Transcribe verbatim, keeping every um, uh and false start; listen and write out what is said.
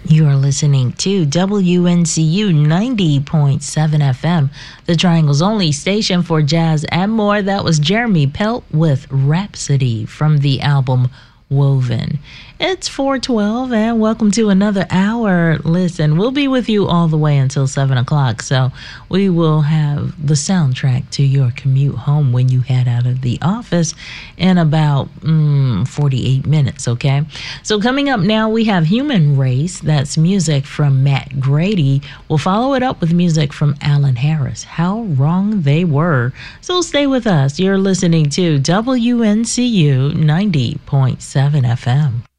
You are listening to W N C U ninety point seven F M, the Triangle's only station for jazz and more. That was Jeremy Pelt with Rhapsody from the album Woven. It's four twelve and welcome to another hour. Listen, we'll be with you all the way until seven o'clock, so we will have the soundtrack to your commute home when you head out of the office in about mm, forty-eight minutes, okay? So coming up now, we have Human Race. That's music from Matt Grady. We'll follow it up with music from Alan Harris. How Wrong They Were. So stay with us. You're listening to W N C U ninety point seven F M.